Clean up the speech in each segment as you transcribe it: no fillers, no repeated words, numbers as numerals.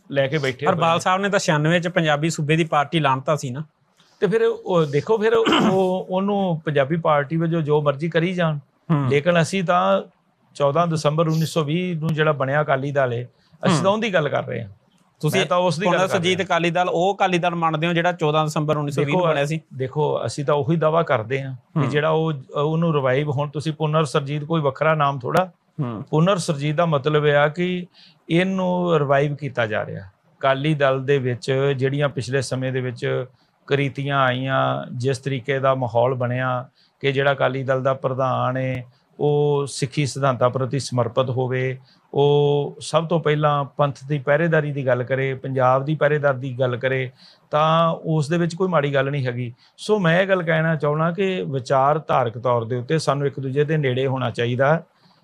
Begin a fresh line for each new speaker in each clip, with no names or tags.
ਲੈ ਕੇ ਬੈਠੇ।
ਪਰ ਬਾਲ ਸਾਹਿਬ ਨੇ ਤਾਂ 96 ਚ ਪੰਜਾਬੀ ਸੂਬੇ ਦੀ ਪਾਰਟੀ ਲਾਣਤਾ ਸੀ ਨਾ।
ਤੇ ਫਿਰ ਉਹ ਦੇਖੋ, ਫਿਰ ਉਹਨੂੰ ਪੰਜਾਬੀ ਪਾਰਟੀ ਵਜੋਂ ਜੋ ਮਰਜ਼ੀ ਕਰੀ ਜਾਣ, ਲੇਕਿਨ ਅਸੀਂ ਤਾਂ 14 ਦਸੰਬਰ 1920 ਨੂੰ ਜਿਹੜਾ ਬਣਿਆ ਅਕਾਲੀ ਦਲ ਹੈ, ਅਸੀਂ ਤਾਂ ਉਹਦੀ ਗੱਲ ਕਰ ਰਹੇ ਹਾਂ।
ਤੁਸੀਂ
ਤਾਂ ਉਸ ਦੀ ਗੱਲ ਕਰ
ਸੁਰਜੀਤ ਅਕਾਲੀ ਦਲ, ਉਹ ਅਕਾਲੀ ਦਲ ਮੰਨਦੇ ਹੋ ਜਿਹੜਾ 14 ਦਸੰਬਰ 1920 ਨੂੰ ਬਣਿਆ ਸੀ?
ਦੇਖੋ ਅਸੀਂ ਤਾਂ ਉਹੀ ਦਾਵਾ ਕਰਦੇ ਹਾਂ ਕਿ ਜਿਹੜਾ ਉਹਨੂੰ ਰਿਵਾਈਵ, ਹੁਣ ਤੁਸੀਂ ਪੁਨਰ ਸਰਜੀਤ ਕੋਈ ਵੱਖਰਾ ਨਾਮ ਥੋੜਾ, ਪੁਨਰ ਸਰਜੀਤ ਦਾ ਮਤਲਬ ਇਹ ਆ ਕਿ ਇਹਨੂੰ ਰਿਵਾਈਵ ਕੀਤਾ ਜਾ ਰਿਹਾ। ਅਕਾਲੀ ਦਲ ਦੇ ਵਿੱਚ ਜਿਹੜੀਆਂ ਪਿਛਲੇ ਸਮੇਂ ਦੇ ਵਿੱਚ ਕਰੀਤੀਆਂ ਆਈਆਂ, ਜਿਸ ਤਰੀਕੇ ਦਾ ਮਾਹੌਲ ਬਣਿਆ ਕਿ ਜਿਹੜਾ ਅਕਾਲੀ ਦਲ ਦਾ ਪ੍ਰਧਾਨ ਹੈ ਉਹ ਸਿੱਖੀ ਸਿਧਾਂਤਾਂ ਪ੍ਰਤੀ ਸਮਰਪਿਤ ਹੋਵੇ, ਉਹ ਸਭ ਤੋਂ ਪਹਿਲਾਂ ਪੰਥ ਦੀ ਪਹਿਰੇਦਾਰੀ ਦੀ ਗੱਲ ਕਰੇ, ਪੰਜਾਬ ਦੀ ਪਹਿਰੇਦਾਰੀ ਦੀ ਗੱਲ ਕਰੇ, ਤਾਂ ਉਸ ਦੇ ਵਿੱਚ ਕੋਈ ਮਾੜੀ ਗੱਲ ਨਹੀਂ ਹੈਗੀ। ਸੋ ਮੈਂ ਇਹ ਗੱਲ ਕਹਿਣਾ ਚਾਹੁੰਦਾ ਕਿ ਵਿਚਾਰਧਾਰਕ ਤੌਰ ਦੇ ਉੱਤੇ ਸਾਨੂੰ ਇੱਕ ਦੂਜੇ ਦੇ ਨੇੜੇ ਹੋਣਾ ਚਾਹੀਦਾ।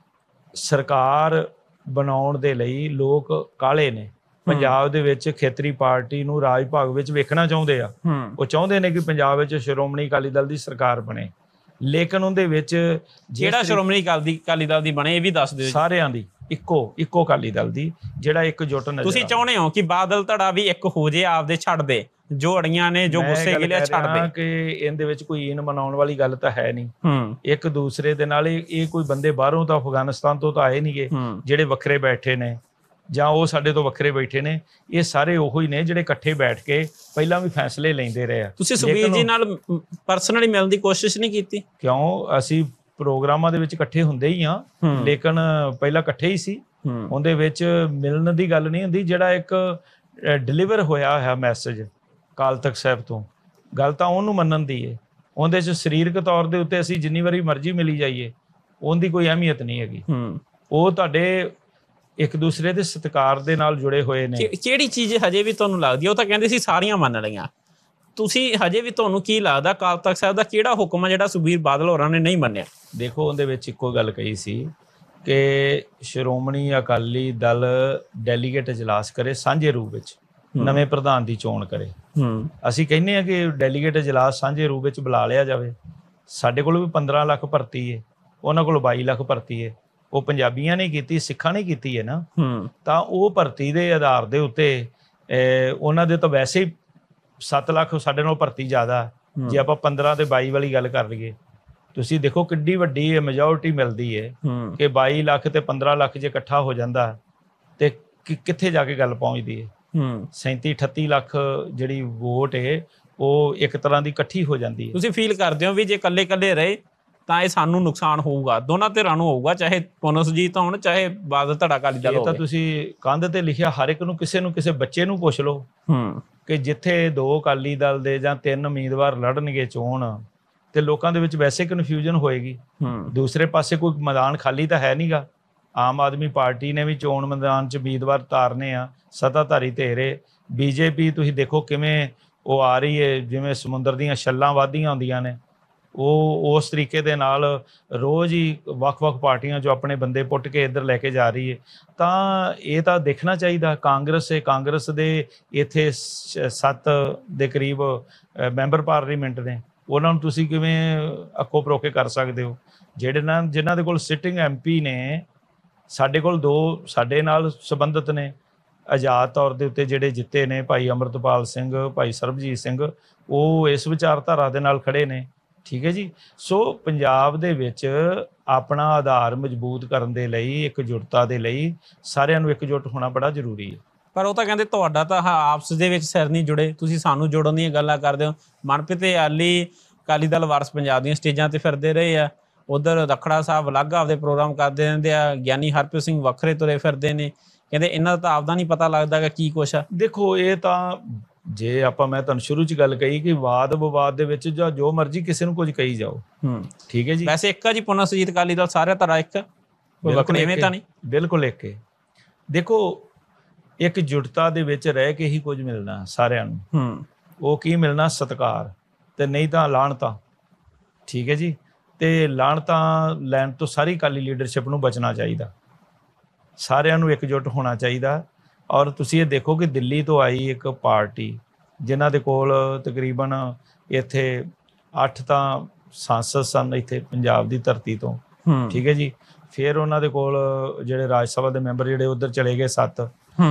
ਸਰਕਾਰ ਬਣਾਉਣ ਦੇ ਲਈ ਲੋਕ ਕਾਹਲੇ ਨੇ। ਪੰਜਾਬ ਦੇ ਵਿੱਚ ਖੇਤਰੀ ਪਾਰਟੀ ਨੂੰ ਰਾਜ ਭਾਗ ਵਿੱਚ ਵੇਖਣਾ ਚਾਹੁੰਦੇ ਆ। ਉਹ ਚਾਹੁੰਦੇ ਨੇ ਕਿ ਪੰਜਾਬ ਵਿੱਚ ਸ਼੍ਰੋਮਣੀ ਅਕਾਲੀ ਦਲ ਦੀ ਸਰਕਾਰ ਬਣੇ, ਲੇਕਿਨ ਉਹਦੇ ਵਿੱਚ
ਜਿਹੜਾ ਸ਼੍ਰੋਮਣੀ ਅਕਾਲੀ ਦਲ ਦੀ ਬਣੇ ਇਹ ਵੀ ਦੱਸ ਦਿਓ।
ਸਾਰਿਆਂ ਦੀ ਇੱਕੋ ਅਕਾਲੀ ਦਲ ਦੀ, ਜਿਹੜਾ ਇੱਕਜੁੱਟ ਨਜ਼ਰ।
ਤੁਸੀਂ ਚਾਹੁੰਦੇ ਹੋ ਕਿ ਬਾਦਲ ਧੜਾ ਵੀ ਇੱਕ ਹੋ ਜੇ, ਆਪਦੇ ਛੱਡ ਦੇ ਜੋ ਅੜੀਆਂ ਨੇ, ਜੋ ਗੁੱਸੇ ਗਿਲੇ ਛੱਡ ਦੇ?
ਕਿ ਇਹਦੇ ਵਿੱਚ ਕੋਈ ਈਨ ਮਨਾਉਣ ਵਾਲੀ ਗੱਲ ਤਾਂ ਹੈ ਨਹੀਂ। ਇੱਕ ਦੂਸਰੇ ਦੇ ਨਾਲ ਇਹ ਕੋਈ ਬੰਦੇ ਬਾਹਰੋਂ ਤਾਂ ਅਫਗਾਨਿਸਤਾਨ ਤੋਂ ਤਾਂ ਆਏ ਨਹੀਂਗੇ ਜਿਹੜੇ ਵੱਖਰੇ ਬੈਠੇ ਨੇ, ਜਾਂ ਉਹ ਸਾਡੇ ਤੋਂ ਵੱਖਰੇ ਬੈਠੇ ਨੇ। ਇਹ ਸਾਰੇ ਉਹੋ ਹੀ ਨੇ ਜਿਹੜੇ ਇਕੱਠੇ ਬੈਠ ਕੇ ਪਹਿਲਾਂ ਵੀ ਫੈਸਲੇ ਲੈਂਦੇ ਰਹੇ ਆ।
ਤੁਸੀਂ ਸੁਖਬੀਰ ਜੀ ਨਾਲ ਪਰਸਨਲੀ ਮਿਲਣ ਦੀ ਕੋਸ਼ਿਸ਼ ਨਹੀਂ ਕੀਤੀ?
ਕਿਉਂ, ਅਸੀਂ ਪ੍ਰੋਗਰਾਮਾਂ ਦੇ ਵਿੱਚ ਇਕੱਠੇ ਹੁੰਦੇ ਹੀ ਆ, ਲੇਕਿਨ ਪਹਿਲਾਂ ਇਕੱਠੇ ਹੀ ਸੀ। ਉਹਦੇ ਵਿੱਚ ਮਿਲਣ ਦੀ ਗੱਲ ਨਹੀਂ ਹੁੰਦੀ। ਜਿਹੜਾ ਇੱਕ ਡਿਲੀਵਰ ਹੋਇਆ ਮੈਸੇਜ ਅਕਾਲ ਤਖਤ ਸਾਹਿਬ ਤੋਂ, ਗੱਲ ਤਾਂ ਉਹਨੂੰ ਮੰਨਣ ਦੀ ਹੈ। ਉਹਦੇ 'ਚ ਸਰੀਰਕ ਤੌਰ ਦੇ ਉੱਤੇ ਅਸੀਂ ਜਿੰਨੀ ਵਾਰੀ ਮਰਜ਼ੀ ਮਿਲੀ ਜਾਈਏ, ਉਹਦੀ ਕੋਈ ਅਹਿਮੀਅਤ ਨਹੀਂ ਹੈਗੀ। ਉਹ ਤੁਹਾਡੇ ਇੱਕ ਦੂਸਰੇ ਦੇ ਸਤਿਕਾਰ ਦੇ ਨਾਲ ਜੁੜੇ ਹੋਏ ਨੇ।
ਕਿਹੜੀ ਚੀਜ਼ ਹਜੇ ਵੀ ਤੁਹਾਨੂੰ ਲੱਗਦੀ? ਉਹ ਤਾਂ ਕਹਿੰਦੇ ਸੀ ਸਾਰੀਆਂ ਮੰਨ ਲਈਆਂ, ਤੁਸੀਂ ਹਜੇ ਵੀ ਤੁਹਾਨੂੰ ਕੀ ਲੱਗਦਾ ਅਕਾਲ ਤਖਤ ਸਾਹਿਬ ਦਾ ਕਿਹੜਾ ਹੁਕਮ ਆ ਜਿਹੜਾ ਸੁਖਬੀਰ ਬਾਦਲ ਹੋਰਾਂ ਨੇ ਨਹੀਂ ਮੰਨਿਆ?
ਦੇਖੋ, ਉਹਦੇ ਵਿੱਚ ਇੱਕੋ ਗੱਲ ਕਹੀ ਸੀ ਕਿ ਸ਼੍ਰੋਮਣੀ ਅਕਾਲੀ ਦਲ ਡੈਲੀਗੇਟ ਇਜਲਾਸ ਕਰੇ ਸਾਂਝੇ ਰੂਪ ਵਿੱਚ, ਨਵੇਂ ਪ੍ਰਧਾਨ ਦੀ ਚੋਣ ਕਰੇ। ਅਸੀਂ ਕਹਿੰਦੇ ਹਾਂ ਕਿ ਡੈਲੀਗੇਟ ਇਜਲਾਸ ਸਾਂਝੇ ਰੂਪ ਵਿੱਚ ਬੁਲਾ ਲਿਆ ਜਾਵੇ। ਸਾਡੇ ਕੋਲ ਵੀ 15 ਲੱਖ ਭਰਤੀ ਹੈ, ਉਹਨਾਂ ਕੋਲ 22 ਲੱਖ ਭਰਤੀ ਹੈ। ਉਹ ਪੰਜਾਬੀਆਂ ਨੇ ਕੀਤੀ, ਸਿੱਖਾਂ ਨੇ ਕੀਤੀ ਹੈ ਨਾ। ਤਾਂ ਉਹ ਭਰਤੀ ਦੇ ਆਧਾਰ ਦੇ ਉੱਤੇ ਉਹਨਾਂ ਦੇ ਤਾਂ ਵੈਸੇ ਹੀ 7 ਲੱਖ ਸਾਡੇ ਨਾਲ ਭਰਤੀ ਜ਼ਿਆਦਾ। ਜੇ ਆਪਾਂ 15 ਤੇ 22 ਵਾਲੀ ਗੱਲ ਕਰ ਲਈਏ, ਤੁਸੀਂ ਦੇਖੋ ਕਿੱਡੀ ਵੱਡੀ ਮੈਜੋਰਿਟੀ ਮਿਲਦੀ ਹੈ ਕਿ 22 ਲੱਖ ਤੇ 15 ਲੱਖ ਜੇ ਇਕੱਠਾ ਹੋ ਜਾਂਦਾ ਤੇ ਕਿੱਥੇ ਜਾ ਕੇ ਗੱਲ ਪਹੁੰਚਦੀ ਹੈ। 37-38 ਲੱਖ ਜਿਹੜੀ ਵੋਟ ਹੈ ਉਹ ਇੱਕ ਤਰ੍ਹਾਂ ਦੀ ਇਕੱਠੀ ਹੋ ਜਾਂਦੀ ਹੈ।
ਤੁਸੀਂ ਫੀਲ ਕਰਦੇ ਹੋ ਵੀ ਜੇ ਇਕੱਲੇ ਰਹੇ ਤਾਂ ਇਹ ਸਾਨੂੰ ਨੁਕਸਾਨ ਹੋਊਗਾ, ਦੋਨਾਂ ਧਿਰਾਂ ਨੂੰ ਹੋਊਗਾ, ਚਾਹੇ ਪੁਨਰਜੀਤ ਹੋਣ ਚਾਹੇ ਬਾਦਲ ਧੜਾ ਅਕਾਲੀ ਦਲ ਹੋਵੇ?
ਤਾਂ ਤੁਸੀਂ ਕੰਧ ਤੇ ਲਿਖਿਆ ਹਰ ਇੱਕ ਨੂੰ, ਕਿਸੇ ਨੂੰ, ਕਿਸੇ ਬੱਚੇ ਨੂੰ ਪੁੱਛ ਲਓ ਕਿ ਜਿੱਥੇ 2 ਅਕਾਲੀ ਦਲ ਦੇ ਜਾਂ 3 ਉਮੀਦਵਾਰ ਲੜਨਗੇ ਚੋਣ, ਤੇ ਲੋਕਾਂ ਦੇ ਵਿੱਚ ਵੈਸੇ ਕਨਫਿਊਜ਼ਨ ਹੋਏਗੀ। ਦੂਸਰੇ ਪਾਸੇ ਕੋਈ ਮੈਦਾਨ ਖਾਲੀ ਤਾਂ ਹੈ ਨਹੀਂਗਾ। ਆਮ ਆਦਮੀ ਪਾਰਟੀ ਨੇ ਵੀ ਚੋਣ ਮੈਦਾਨ 'ਚ ਉਮੀਦਵਾਰ ਤਾਰਨੇ ਆ, ਸੱਤਾਧਾਰੀ ਧਿਰੇ। ਬੀਜੇਪੀ ਤੁਸੀਂ ਦੇਖੋ ਕਿਵੇਂ ਉਹ ਆ ਰਹੀ ਹੈ, ਜਿਵੇਂ ਸਮੁੰਦਰ ਦੀਆਂ ਛੱਲਾਂ ਵੱਧਦੀਆਂ ਹੁੰਦੀਆਂ ਨੇ। ਉਹ ਉਸ ਤਰੀਕੇ ਦੇ ਨਾਲ ਰੋਜ਼ ਹੀ ਵੱਖ-ਵੱਖ ਪਾਰਟੀਆਂ ਜੋ ਆਪਣੇ ਬੰਦੇ ਪੁੱਟ ਕੇ ਇੱਧਰ ਲੈ ਕੇ ਜਾ ਰਹੀ ਹੈ। ਤਾਂ ਇਹ ਤਾਂ ਦੇਖਣਾ ਚਾਹੀਦਾ। ਕਾਂਗਰਸ ਦੇ ਇੱਥੇ 7 ਦੇ ਕਰੀਬ ਮੈਂਬਰ ਪਾਰਲੀਮੈਂਟ ਨੇ, ਉਹਨਾਂ ਨੂੰ ਤੁਸੀਂ ਕਿਵੇਂ ਅੱਖੋਂ ਪਰੋਖੇ ਕਰ ਸਕਦੇ ਹੋ? ਜਿਨ੍ਹਾਂ ਦੇ ਕੋਲ ਸਿਟਿੰਗ MP ਨੇ, ਸਾਡੇ ਕੋਲ 2 ਸਾਡੇ ਨਾਲ ਸੰਬੰਧਿਤ ਨੇ ਆਜ਼ਾਦ ਤੌਰ ਦੇ ਉੱਤੇ ਜਿਹੜੇ ਜਿੱਤੇ ਨੇ, ਭਾਈ ਅੰਮ੍ਰਿਤਪਾਲ ਸਿੰਘ, ਭਾਈ ਸਰਬਜੀਤ ਸਿੰਘ, ਉਹ ਇਸ ਵਿਚਾਰਧਾਰਾ ਦੇ ਨਾਲ ਖੜੇ ਨੇ। ਠੀਕ ਹੈ ਜੀ। ਸੋ ਪੰਜਾਬ ਦੇ ਵਿੱਚ ਆਪਣਾ ਆਧਾਰ ਮਜ਼ਬੂਤ ਕਰਨ ਦੇ ਲਈ, ਇਕਜੁੱਟਤਾ ਦੇ ਲਈ ਸਾਰਿਆਂ ਨੂੰ ਇਕਜੁੱਟ ਹੋਣਾ ਬੜਾ ਜ਼ਰੂਰੀ ਹੈ।
ਪਰ ਉਹ ਤਾਂ ਕਹਿੰਦੇ ਤੁਹਾਡਾ ਤਾਂ ਆਪਸ ਦੇ ਵਿੱਚ ਸਿਰ ਨਹੀਂ ਜੁੜੇ, ਤੁਸੀਂ ਸਾਨੂੰ ਜੋੜਨ ਦੀਆਂ ਗੱਲਾਂ ਕਰਦੇ ਹੋ। ਮਨਪ੍ਰੀਤ ਆਲੀ ਅਕਾਲੀ ਦਲ ਵਾਰਸ ਪੰਜਾਬ ਦੀਆਂ ਸਟੇਜਾਂ ਤੇ ਫਿਰਦੇ ਰਹੇ ਆ, ਉਧਰ ਰਖੜਾ ਸਾਹਿਬ ਅਲੱਗ ਆਪਦੇ ਪ੍ਰੋਗਰਾਮ ਕਰਦੇ ਰਹਿੰਦੇ ਆ, ਗਿਆਨੀ ਹਰਪ੍ਰੀਤ ਸਿੰਘ ਵੱਖਰੇ ਤੁਰੇ ਫਿਰਦੇ ਨੇ। ਕਹਿੰਦੇ ਇਹਨਾਂ ਦਾ ਤਾਂ ਆਪਦਾ ਨਹੀਂ ਪਤਾ ਲੱਗਦਾ ਕਿ ਕੀ ਕੁਛ ਆ।
ਦੇਖੋ, ਇਹ ਤਾਂ ਜੇ ਮੈਂ ਤੁਹਾਨੂੰ ਸ਼ੁਰੂ 'ਚ ਗੱਲ ਕਹੀ ਕਿ ਵਾਦ ਵਿਵਾਦ ਦੇ ਵਿੱਚ ਜੋ ਮਰਜ਼ੀ ਕਿਸੇ ਨੂੰ ਕੁਝ ਕਹੀ ਜਾਓ। ਠੀਕ ਹੈ ਜੀ।
ਵੈਸੇ ਇੱਕ ਆ ਜੀ ਪੁਨਰਜੀਤ ਅਕਾਲੀ ਦਲ, ਸਾਰੇ ਧੜਾ ਇੱਕ, ਵੱਖਰੇਵੇਂ ਤਾਂ ਨਹੀਂ?
ਬਿਲਕੁਲ ਇੱਕ। ਦੇਖੋ, ਇਕਜੁੱਟਤਾ ਦੇ ਵਿੱਚ ਰਹਿ ਕੇ ਹੀ ਕੁਝ ਮਿਲਣਾ ਸਾਰਿਆਂ ਨੂੰ। ਉਹ ਕੀ ਮਿਲਣਾ? ਸਤਿਕਾਰ, ਤੇ ਨਹੀਂ ਤਾਂ ਲਾਹਣਤਾਂ। ਠੀਕ ਹੈ ਜੀ। ਤੇ ਲਾਹਣਤਾਂ ਲੈਣ ਤੋਂ ਸਾਰੀ ਅਕਾਲੀ ਲੀਡਰਸ਼ਿਪ ਨੂੰ ਬਚਣਾ ਚਾਹੀਦਾ। ਸਾਰਿਆਂ ਨੂੰ ਇਕਜੁੱਟ ਹੋਣਾ ਚਾਹੀਦਾ। ਔਰ ਤੁਸੀਂ ਇਹ ਦੇਖੋ ਕਿ ਦਿੱਲੀ ਤੋਂ ਆਈ ਇੱਕ ਪਾਰਟੀ ਜਿਨ੍ਹਾਂ ਦੇ ਕੋਲ ਤਕਰੀਬਨ ਇੱਥੇ 8 ਤਾਂ ਸਾਂਸਦ ਸਨ ਇੱਥੇ ਪੰਜਾਬ ਦੀ ਧਰਤੀ ਤੋਂ। ਠੀਕ ਹੈ ਜੀ। ਫਿਰ ਉਹਨਾਂ ਦੇ ਕੋਲ ਜਿਹੜੇ ਰਾਜ ਸਭਾ ਦੇ ਮੈਂਬਰ ਜਿਹੜੇ ਉੱਧਰ ਚਲੇ ਗਏ 7,